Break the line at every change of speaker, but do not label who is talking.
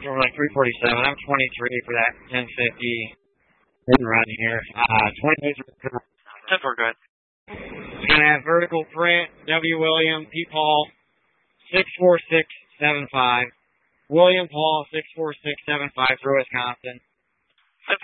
We're like 347. I'm 23 for that 1050 hit and run here. 20 days.
That's we're good.
It's going to have vertical print, W. William, P. Paul, 64675. William Paul, 64675 through Wisconsin.